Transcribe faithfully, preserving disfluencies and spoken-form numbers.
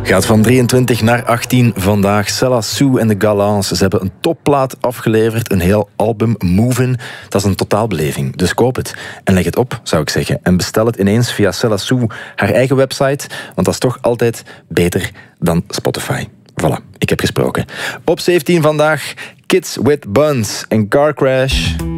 Gaat van drieëntwintig naar achttien vandaag. Cella Sue en de Galants. Ze hebben een topplaat afgeleverd. Een heel album, Movin'. Dat is een totaalbeleving. Dus koop het. En leg het op, zou ik zeggen. En bestel het ineens via Cella Sue, haar eigen website. Want dat is toch altijd beter dan Spotify. Voilà, ik heb gesproken. Op zeventien vandaag, Kids with Buns en Car Crash.